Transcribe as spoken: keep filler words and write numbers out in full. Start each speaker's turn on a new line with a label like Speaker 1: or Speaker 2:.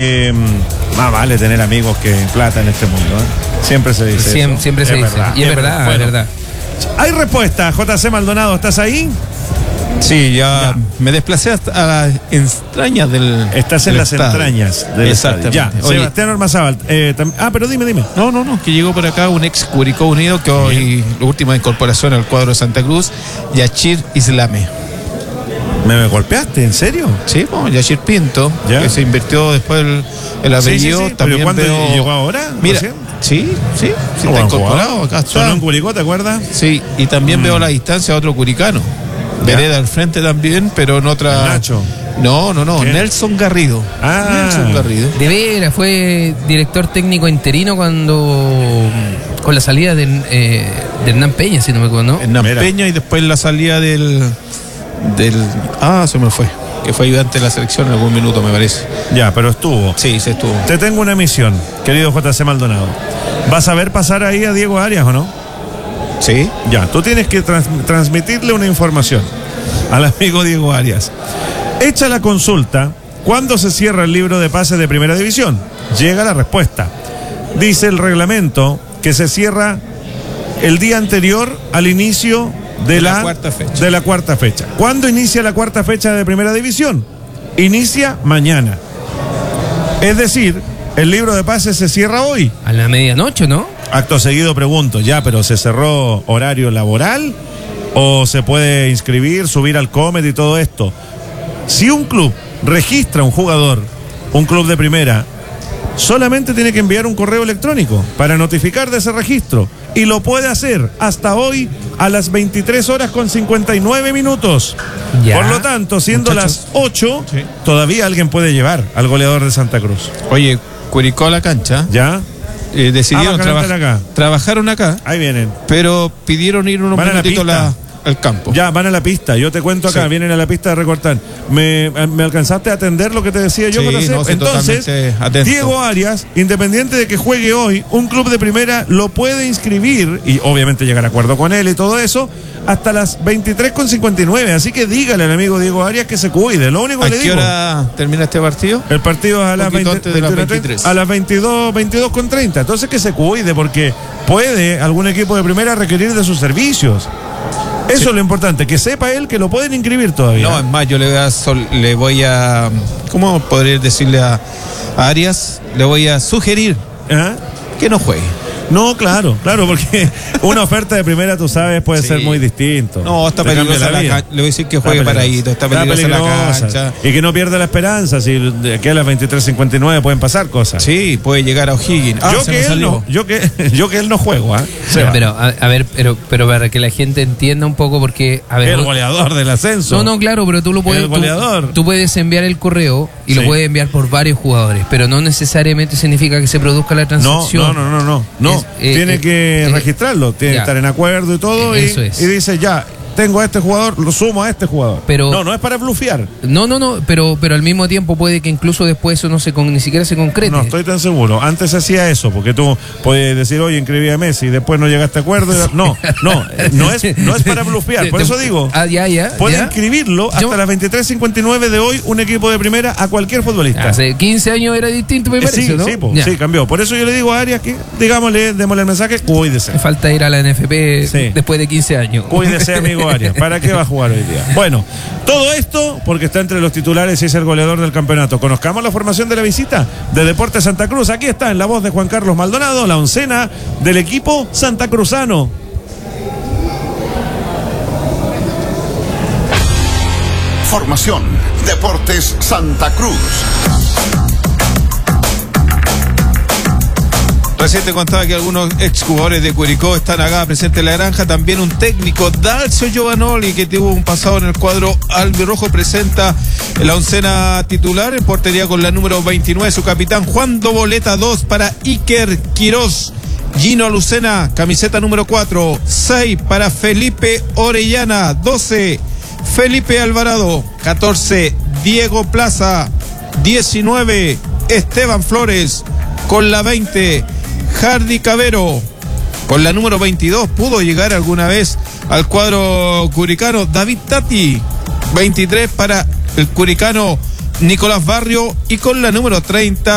Speaker 1: eh, más vale tener amigos que plata en este mundo, ¿eh? Siempre se dice
Speaker 2: Siempre,
Speaker 1: eso.
Speaker 2: siempre se
Speaker 1: es
Speaker 2: dice.
Speaker 1: Verdad,
Speaker 2: y es, es verdad,
Speaker 1: bueno,
Speaker 2: es verdad.
Speaker 1: Hay respuesta, J C Maldonado, ¿estás ahí?
Speaker 3: Sí, ya,
Speaker 1: ya
Speaker 3: me desplacé hasta a las entrañas del
Speaker 1: Estás en
Speaker 3: del
Speaker 1: las
Speaker 3: estadio.
Speaker 1: entrañas del
Speaker 3: Exactamente.
Speaker 1: estadio. Ya,
Speaker 3: Oye,
Speaker 1: Sebastián Ormazábal. Eh, tam- ah, pero dime, dime.
Speaker 3: No, no, no, que llegó por acá un ex Curicó Unido, que hoy la última incorporación al cuadro de Santa Cruz, Yachir Islame.
Speaker 1: ¿Me, me golpeaste? ¿En serio?
Speaker 3: Sí, bueno, Yachir Pinto,
Speaker 1: Ya.
Speaker 3: que se invirtió después el, el apellido.
Speaker 1: Sí, sí, sí.
Speaker 3: También
Speaker 1: ¿Pero cuándo
Speaker 3: veo...
Speaker 1: llegó ahora?
Speaker 3: Mira,
Speaker 1: ¿Recién?
Speaker 3: sí, sí, sí
Speaker 1: Oh,
Speaker 3: está
Speaker 1: buen
Speaker 3: incorporado,
Speaker 1: jugador.
Speaker 3: acá está.
Speaker 1: Sonó en Curicó, ¿te acuerdas?
Speaker 3: Sí, y también
Speaker 1: Mm.
Speaker 3: veo a la distancia a otro curicano.
Speaker 1: Ya.
Speaker 3: Vereda al frente también, pero en otra.
Speaker 1: Nacho.
Speaker 3: No, no, no,
Speaker 1: ¿Quién?
Speaker 3: Nelson Garrido.
Speaker 1: Ah.
Speaker 3: Nelson Garrido.
Speaker 2: De veras, fue director técnico interino cuando. Con la salida de, eh, de Hernán Peña, si no me acuerdo, ¿no?
Speaker 3: Hernán
Speaker 1: Mira.
Speaker 3: Peña y después la salida del. del. Ah, se me fue. Que fue ayudante de la selección en algún minuto, me parece.
Speaker 1: Ya, pero estuvo.
Speaker 3: Sí, se estuvo.
Speaker 1: Te tengo una misión, querido J C Maldonado. ¿Vas a ver pasar ahí a Diego Arias o no?
Speaker 3: Sí.
Speaker 1: Ya, tú tienes que trans- transmitirle una información al amigo Diego Arias. Echa la consulta, ¿cuándo se cierra el libro de pases de Primera División? Llega la respuesta. Dice el reglamento que se cierra el día anterior al inicio de,
Speaker 3: De la
Speaker 1: la,
Speaker 3: cuarta fecha.
Speaker 1: de la cuarta fecha. ¿Cuándo inicia la cuarta fecha de Primera División? Inicia mañana. Es decir, el libro de pases se cierra hoy.
Speaker 2: A la medianoche, ¿no?
Speaker 1: Acto seguido pregunto, ya, pero ¿se cerró horario laboral? ¿O se puede inscribir, subir al Comet y todo esto? Si un club registra un jugador, un club de primera, solamente tiene que enviar un correo electrónico para notificar de ese registro. Y lo puede hacer hasta hoy a las veintitrés horas con cincuenta y nueve minutos.
Speaker 2: Ya.
Speaker 1: Por lo tanto, siendo
Speaker 3: Muchachos.
Speaker 1: las ocho,
Speaker 3: Sí.
Speaker 1: todavía alguien puede llevar al goleador de Santa Cruz.
Speaker 3: Oye, Curicó a la cancha.
Speaker 1: ¿Ya?
Speaker 3: Eh, decidieron
Speaker 1: Ah, bacán,
Speaker 3: traba-
Speaker 1: están acá.
Speaker 3: trabajaron acá,
Speaker 1: Ahí vienen.
Speaker 3: pero pidieron ir unos
Speaker 1: Van a la
Speaker 3: minutitos
Speaker 1: pista.
Speaker 3: la- al campo.
Speaker 1: Ya, van a la pista. Yo te cuento acá,
Speaker 3: Sí.
Speaker 1: vienen a la pista de recortar. ¿Me, me alcanzaste a atender lo que te decía yo?
Speaker 3: Sí,
Speaker 1: José?
Speaker 3: no, sí,
Speaker 1: Entonces,
Speaker 3: totalmente atento.
Speaker 1: Diego Arias, independiente de que juegue hoy, un club de primera lo puede inscribir y obviamente llegar a acuerdo con él y todo eso hasta las veintitrés con cincuenta y nueve. Así que dígale al amigo Diego Arias que se cuide. Lo único
Speaker 3: ¿A
Speaker 1: que le
Speaker 3: qué
Speaker 1: digo.
Speaker 3: hora termina este partido?
Speaker 1: El partido es a las,
Speaker 3: Poquito
Speaker 1: veinte,
Speaker 3: antes de las
Speaker 1: veintiuna,
Speaker 3: veintitrés.
Speaker 1: a las veintidós, veintidós con treinta. Entonces que se cuide porque puede algún equipo de primera requerir de sus servicios. Eso
Speaker 3: Sí.
Speaker 1: es lo importante, que sepa él que lo pueden inscribir todavía.
Speaker 3: No, es más, yo le voy a, sol- le voy a ¿cómo podría decirle a, a Arias? Le voy a sugerir
Speaker 1: ¿Ah?
Speaker 3: que no juegue.
Speaker 1: No, claro, claro, porque una oferta de primera, tú sabes, puede
Speaker 3: Sí.
Speaker 1: ser muy distinto.
Speaker 3: No, está
Speaker 1: Te cambia
Speaker 3: peligrosa la
Speaker 1: vida.
Speaker 3: cancha. Le voy a decir que juegue
Speaker 1: Está
Speaker 3: paradito, está
Speaker 1: peligrosa.
Speaker 3: peligrosa la
Speaker 1: peligrosa.
Speaker 3: cancha.
Speaker 1: Y que no pierda la esperanza, si de aquí a las veintitrés cincuenta y nueve pueden pasar cosas.
Speaker 3: Sí, puede llegar a O'Higgins. Ah,
Speaker 1: yo,
Speaker 3: se
Speaker 1: que
Speaker 3: me
Speaker 1: él
Speaker 3: salió.
Speaker 1: no, yo, que, yo que él no juego, ¿ah?
Speaker 2: Pero, pero, a, a ver, pero, pero para que la gente entienda un poco, porque, a ver.
Speaker 1: El
Speaker 2: vos-
Speaker 1: goleador del ascenso.
Speaker 2: No, no, claro, pero tú lo puedes.
Speaker 1: El
Speaker 2: tú-
Speaker 1: goleador.
Speaker 2: Tú, puedes enviar el correo y
Speaker 1: Sí.
Speaker 2: lo puedes enviar por varios jugadores, pero no necesariamente significa que se produzca la
Speaker 1: No,
Speaker 2: transacción.
Speaker 1: no, no, no, no. no.
Speaker 2: Es, eh,
Speaker 1: tiene
Speaker 2: eh,
Speaker 1: que
Speaker 2: eh,
Speaker 1: registrarlo, tiene que
Speaker 2: ya.
Speaker 1: estar en acuerdo y todo.
Speaker 2: Eh,
Speaker 1: y,
Speaker 2: eso es.
Speaker 1: y dice, ya, tengo a este jugador, lo sumo a este jugador.
Speaker 2: Pero-
Speaker 1: no, no es para blufear.
Speaker 2: No, no, no, pero, pero al mismo tiempo puede que incluso después eso no se con, ni siquiera se concrete.
Speaker 1: No estoy tan seguro. Antes se hacía eso, porque tú puedes decir, oye, inscribí a Messi y después no llegaste a acuerdo. y- No, no, eh, no es, no es para blufear. Por
Speaker 2: Te-
Speaker 1: eso digo,
Speaker 2: Ah, ya, ya.
Speaker 1: puede
Speaker 2: ya.
Speaker 1: inscribirlo hasta
Speaker 2: Yo-
Speaker 1: las veintitrés cincuenta y nueve de hoy un equipo de primera a cualquier futbolista.
Speaker 2: Hace quince años era distinto, me
Speaker 1: Eh,
Speaker 2: parece,
Speaker 1: sí,
Speaker 2: ¿no?
Speaker 1: sí, po,
Speaker 2: Ya.
Speaker 1: sí, cambió. Por eso yo le digo a Arias que, digámosle, démosle el mensaje, cuídese.
Speaker 2: Me falta ir a la N F P
Speaker 1: Sí.
Speaker 2: después de quince años.
Speaker 1: Cuídese, amigo Arias. ¿Para qué va a jugar hoy día? Bueno, todo esto porque está entre los titulares y es el goleador del campeonato. Conozcamos la formación de la visita de Deportes Santa Cruz. Aquí está en la voz de Juan Carlos Maldonado, la oncena del equipo santacruzano.
Speaker 4: Formación Deportes Santa Cruz.
Speaker 3: Recién te contaba que algunos exjugadores de Curicó están acá presentes en la granja. También un técnico, Dalcio Giovanoli, que tuvo un pasado en el cuadro albirrojo, presenta la oncena titular en portería con la número veintinueve, su capitán Juan Doboleta. Dos para Iker Quirós. Gino Lucena, camiseta número cuatro. seis para Felipe Orellana. doce, Felipe Alvarado. catorce, Diego Plaza. diecinueve, Esteban Flores. Con la veinte, Hardy Cabero. Con la número veintidós pudo llegar alguna vez al cuadro curicano David Tati. veintitrés para el curicano Nicolás Barrio. Y con la número treinta